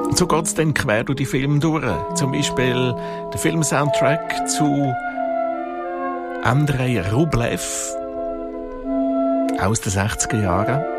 Und so geht's dann quer durch die Filme durch. Zum Beispiel der Filmsoundtrack zu Andrei Rublev aus den 60er Jahren.